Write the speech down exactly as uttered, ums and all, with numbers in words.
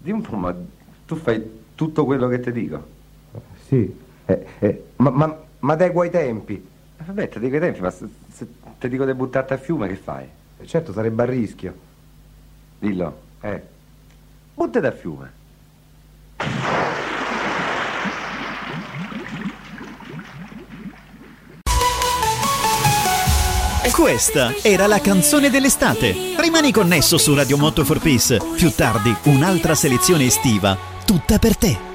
Di un po', ma tu fai tutto quello che ti dico? Sì, eh, eh, ma, ma, ma dai quei tempi. Vabbè, ti dico i tempi, ma se, se ti dico di buttarti a fiume, che fai? Certo, sarebbe a rischio. Dillo. Eh. Buttati a fiume. Questa era la canzone dell'estate. Rimani connesso su Radio Motto for Peace. Più tardi, un'altra selezione estiva, tutta per te.